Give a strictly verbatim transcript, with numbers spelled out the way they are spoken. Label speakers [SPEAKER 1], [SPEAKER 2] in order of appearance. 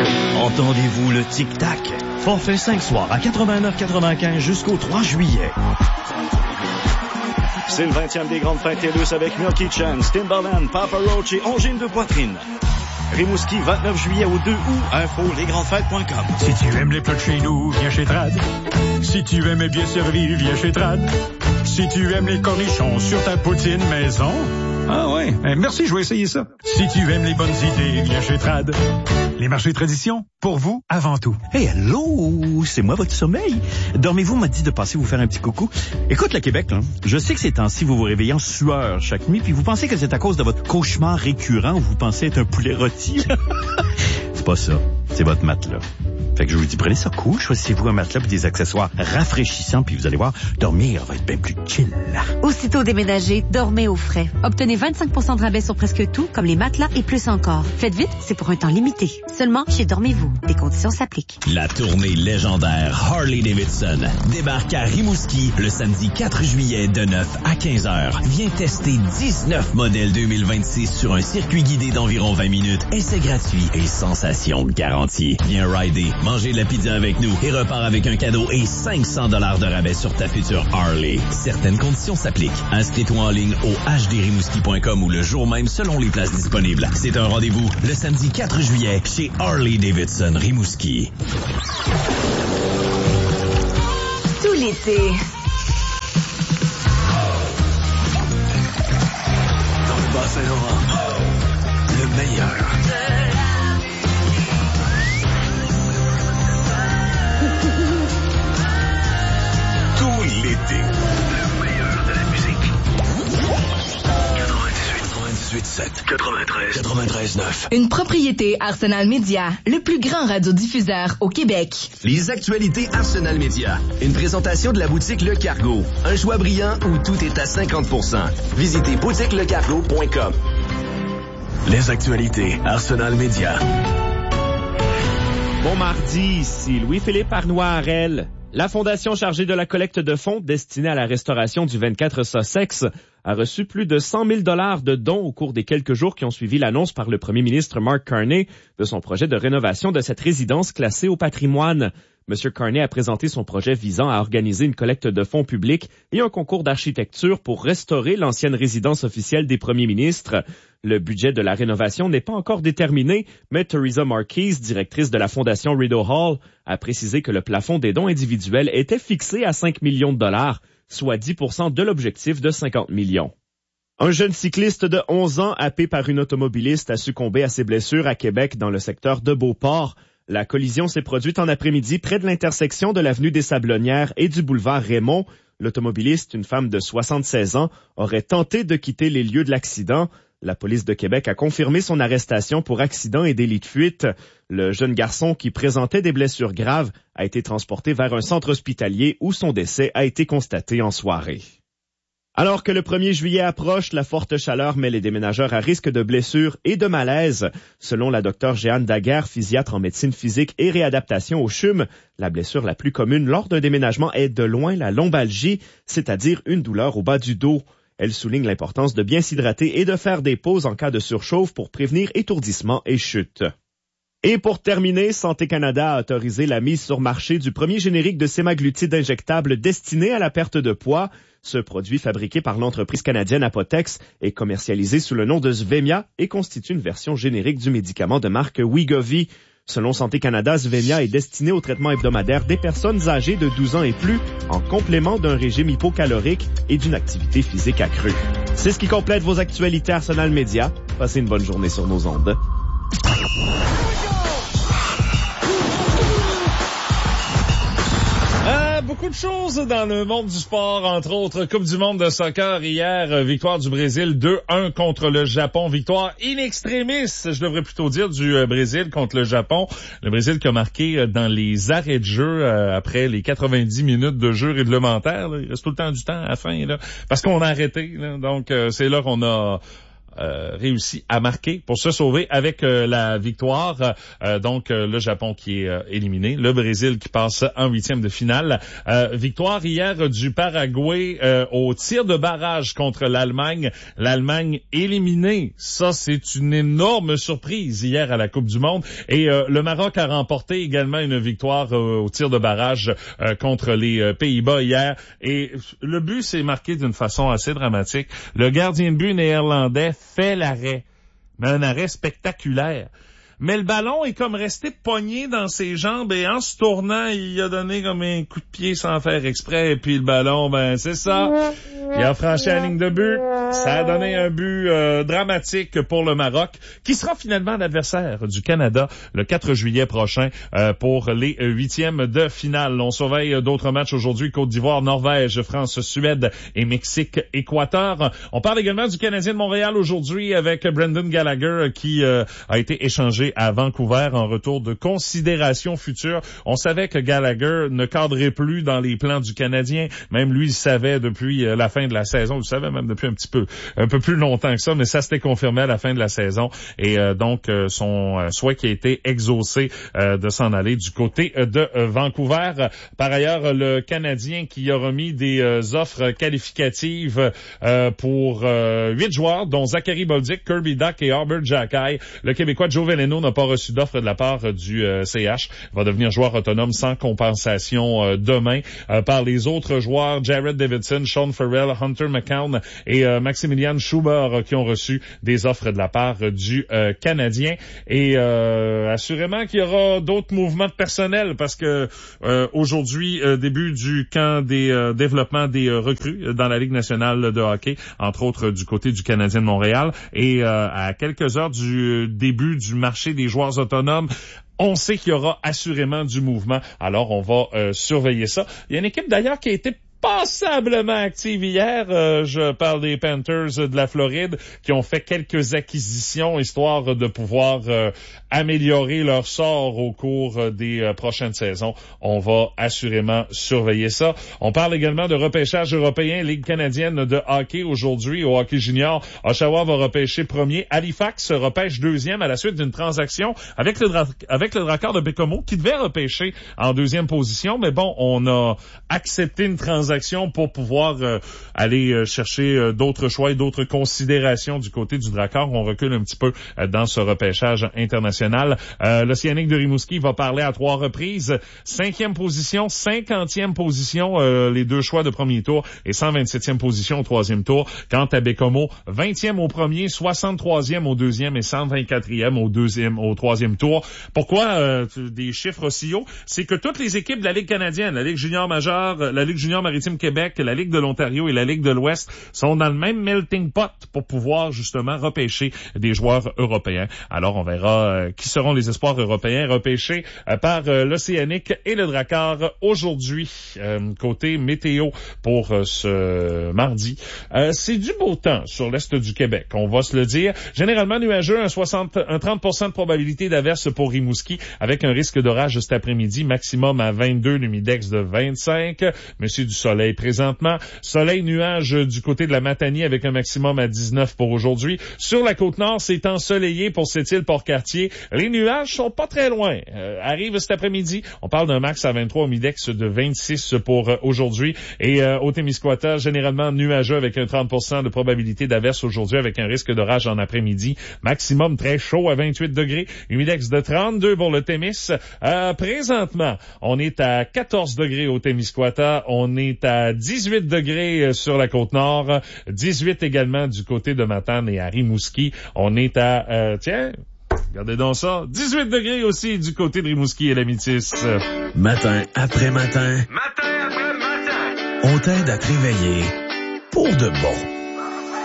[SPEAKER 1] Entendez-vous le tic-tac? Forfait cinq soirs à quatre-vingt-neuf quatre-vingt-quinze jusqu'au trois juillet. C'est le vingtième des grandes fêtes TELUS avec Milky Chance, Timbaland, Papa Roach et Angine de poitrine. Rimouski, vingt-neuf juillet au deux août. Info, lesgrandsfêtes point com.
[SPEAKER 2] Si tu aimes les plats de chez nous, viens chez Trad. Si tu aimes bien servir, viens chez Trad. Si tu aimes les cornichons sur ta poutine maison... Ah ouais, eh, merci, je vais essayer ça. Si tu aimes les bonnes idées, viens chez Trad. Les marchés tradition, pour vous, avant tout.
[SPEAKER 1] Hey, allô, c'est moi votre sommeil. Dormez-vous m'a dit de passer vous faire un petit coucou. Écoute, le Québec, là, je sais que ces temps-ci, vous vous réveillez en sueur chaque nuit, puis vous pensez que c'est à cause de votre cauchemar récurrent où vous pensez être un poulet rôti. C'est pas ça, c'est votre matelas. Fait que je vous dis, prenez ça cool, choisissez-vous un matelas et des accessoires rafraîchissants, puis vous allez voir, dormir va être bien plus chill.
[SPEAKER 3] Aussitôt déménagé, dormez au frais. Obtenez vingt-cinq pour cent de rabais sur presque tout, comme les matelas et plus encore. Faites vite, c'est pour un temps limité. Seulement chez Dormez-vous. Des conditions s'appliquent.
[SPEAKER 4] La tournée légendaire Harley-Davidson débarque à Rimouski le samedi quatre juillet de neuf à quinze heures. Viens tester dix-neuf modèles deux mille vingt-six sur un circuit guidé d'environ vingt minutes. Essai gratuit et sensation garantie. Viens rider, manger de la pizza avec nous et repars avec un cadeau et cinq cents dollars de rabais sur ta future Harley. Certaines conditions s'appliquent. Inscris-toi en ligne au h d rimouski point com ou le jour même selon les places disponibles. C'est un rendez-vous le samedi quatre juillet chez Harley-Davidson Rimouski.
[SPEAKER 3] Tout l'été.
[SPEAKER 1] Dans le Bas-Saint-Laurent, le meilleur. Tout l'été. Le meilleur de la musique. quatre-vingt-dix-huit sept, quatre-vingt-treize, quatre-vingt-treize neuf.
[SPEAKER 5] Une propriété Arsenal Média, le plus grand radiodiffuseur au Québec.
[SPEAKER 6] Les actualités Arsenal Média. Une présentation de la boutique Le Cargo. Un choix brillant où tout est à cinquante pour cent. Visitez boutique le cargo point com.
[SPEAKER 1] Les actualités Arsenal Média.
[SPEAKER 7] Bon mardi, ici Louis-Philippe Arnois-Harel. La fondation chargée de la collecte de fonds destinée à la restauration du vingt-quatre Sussex a reçu plus de cent mille dollars de dons au cours des quelques jours qui ont suivi l'annonce par le premier ministre Mark Carney de son projet de rénovation de cette résidence classée au patrimoine. M. Carney a présenté son projet visant à organiser une collecte de fonds publics et un concours d'architecture pour restaurer l'ancienne résidence officielle des premiers ministres. Le budget de la rénovation n'est pas encore déterminé, mais Theresa Marquise, directrice de la fondation Rideau Hall, a précisé que le plafond des dons individuels était fixé à cinq millions de dollars, soit dix pour cent de l'objectif de cinquante millions. Un jeune cycliste de onze ans happé par une automobiliste a succombé à ses blessures à Québec dans le secteur de Beauport. La collision s'est produite en après-midi près de l'intersection de l'avenue des Sablonnières et du boulevard Raymond. L'automobiliste, une femme de soixante-seize ans, aurait tenté de quitter les lieux de l'accident. La police de Québec a confirmé son arrestation pour accident et délit de fuite. Le jeune garçon qui présentait des blessures graves a été transporté vers un centre hospitalier où son décès a été constaté en soirée. Alors que le premier juillet approche, la forte chaleur met les déménageurs à risque de blessures et de malaise. Selon la docteure Jeanne Daguerre, physiatre en médecine physique et réadaptation au C H U M, la blessure la plus commune lors d'un déménagement est de loin la lombalgie, c'est-à-dire une douleur au bas du dos. Elle souligne l'importance de bien s'hydrater et de faire des pauses en cas de surchauffe pour prévenir étourdissement et chute. Et pour terminer, Santé Canada a autorisé la mise sur marché du premier générique de sémaglutide injectable destiné à la perte de poids. Ce produit, fabriqué par l'entreprise canadienne Apotex, est commercialisé sous le nom de Zvemia et constitue une version générique du médicament de marque Wegovy. Selon Santé Canada, Zvemia est destiné au traitement hebdomadaire des personnes âgées de douze ans et plus, en complément d'un régime hypocalorique et d'une activité physique accrue. C'est ce qui complète vos actualités Arsenal Média. Passez une bonne journée sur nos ondes.
[SPEAKER 8] Beaucoup de choses dans le monde du sport, entre autres Coupe du monde de soccer hier, victoire du Brésil deux un contre le Japon, victoire in extremis, je devrais plutôt dire, du Brésil contre le Japon. Le Brésil qui a marqué dans les arrêts de jeu après les quatre-vingt-dix minutes de jeu réglementaire. Là. Il reste tout le temps du temps à la fin, là, parce qu'on a arrêté. Là. Donc c'est là qu'on a euh, réussi à marquer pour se sauver avec euh, la victoire. Euh, donc, euh, le Japon qui est euh, éliminé, le Brésil qui passe en huitième de finale. Euh, victoire hier du Paraguay euh, au tir de barrage contre l'Allemagne. L'Allemagne éliminée. Ça, c'est une énorme surprise hier à la Coupe du Monde. Et euh, le Maroc a remporté également une victoire euh, au tir de barrage euh, contre les euh, Pays-Bas hier. Et le but s'est marqué d'une façon assez dramatique. Le gardien de but néerlandais fait l'arrêt, mais un arrêt spectaculaire. Mais le ballon est comme resté pogné dans ses jambes et en se tournant, il a donné comme un coup de pied sans faire exprès. Et puis le ballon, ben c'est ça. Il a franchi la ligne de but. Ça a donné un but euh, dramatique pour le Maroc, qui sera finalement l'adversaire du Canada le quatre juillet prochain euh, pour les huitièmes de finale. On surveille d'autres matchs aujourd'hui. Côte d'Ivoire, Norvège, France, Suède et Mexique, Équateur. On parle également du Canadien de Montréal aujourd'hui avec Brendan Gallagher qui euh, a été échangé à Vancouver en retour de considération future. On savait que Gallagher ne cadrait plus dans les plans du Canadien. Même lui, il savait depuis la fin de la saison. Il le savait même depuis un petit peu, un peu plus longtemps que ça, mais ça s'était confirmé à la fin de la saison. Et euh, donc, euh, son euh, souhait qui a été exaucé euh, de s'en aller du côté euh, de euh, Vancouver. Par ailleurs, le Canadien qui a remis des euh, offres qualificatives euh, pour euh, huit joueurs, dont Zachary Bolduc, Kirby Dach et Albert Jacquet. Le Québécois Joe Veleno n'a pas reçu d'offre de la part du euh, C H. Il va devenir joueur autonome sans compensation euh, demain. Euh, par les autres joueurs, Jared Davidson, Sean Farrell, Hunter McCown et euh, Maximilian Schubert euh, qui ont reçu des offres de la part euh, du euh, Canadien. Et euh, assurément qu'il y aura d'autres mouvements de personnel parce que euh, aujourd'hui, euh, début du camp des euh, développements des euh, recrues dans la Ligue nationale de hockey, entre autres du côté du Canadien de Montréal. Et euh, à quelques heures du début du marché des joueurs autonomes, on sait qu'il y aura assurément du mouvement. Alors, on va euh, surveiller ça. Il y a une équipe d'ailleurs qui a été passablement active hier. Euh, je parle des Panthers de la Floride qui ont fait quelques acquisitions histoire de pouvoir euh, améliorer leur sort au cours des euh, prochaines saisons. On va assurément surveiller ça. On parle également de repêchage européen, Ligue canadienne de hockey aujourd'hui au hockey junior. Oshawa va repêcher premier. Halifax repêche deuxième à la suite d'une transaction avec le, dra- avec le Drakkar de Bécomo qui devait repêcher en deuxième position. Mais bon, on a accepté une transaction pour pouvoir euh, aller euh, chercher euh, d'autres choix et d'autres considérations du côté du Drakkar. On recule un petit peu euh, dans ce repêchage international. Euh, L'Océanique de Rimouski va parler à trois reprises. Cinquième position, cinquantième position, euh, les deux choix de premier tour et cent vingt-septième position au troisième tour. Quant à Bécomo, vingtième au premier, soixante-troisième au deuxième et cent vingt-quatrième au deuxième, au troisième tour. Pourquoi euh, des chiffres aussi hauts? C'est que toutes les équipes de la Ligue canadienne, la Ligue junior majeure, la Ligue junior maritime Québec, la Ligue de l'Ontario et la Ligue de l'Ouest sont dans le même melting pot pour pouvoir justement repêcher des joueurs européens. Alors on verra euh, qui seront les espoirs européens repêchés euh, par euh, l'Océanique et le Drakkar aujourd'hui. Euh, côté météo pour euh, ce mardi, euh, c'est du beau temps sur l'est du Québec, on va se le dire. Généralement nuageux, un, soixante, un trente pour cent de probabilité d'averse pour Rimouski avec un risque d'orage cet après-midi, maximum à vingt-deux, l'humidex de vingt-cinq. Monsieur du soleil présentement. Soleil, nuage du côté de la Matanie avec un maximum à dix-neuf pour aujourd'hui. Sur la Côte-Nord, c'est ensoleillé pour cette île Port-Cartier. Les nuages sont pas très loin. Euh, arrive cet après-midi. On parle d'un max à vingt-trois, humidex de vingt-six pour euh, aujourd'hui. Et euh, au Témiscouata, généralement nuageux avec un trente pour cent de probabilité d'averse aujourd'hui avec un risque d'orage en après-midi. Maximum très chaud à vingt-huit degrés. Humidex de trente-deux pour le Témis. Euh, présentement, on est à quatorze degrés au Témiscouata. On est à dix-huit degrés sur la Côte-Nord, dix-huit également du côté de Matane et à Rimouski. On est à, euh, tiens, regardez donc ça, dix-huit degrés aussi du côté de Rimouski et la Métis.
[SPEAKER 4] Matin après matin.
[SPEAKER 6] Matin après matin.
[SPEAKER 4] On t'aide à te réveiller pour de bon.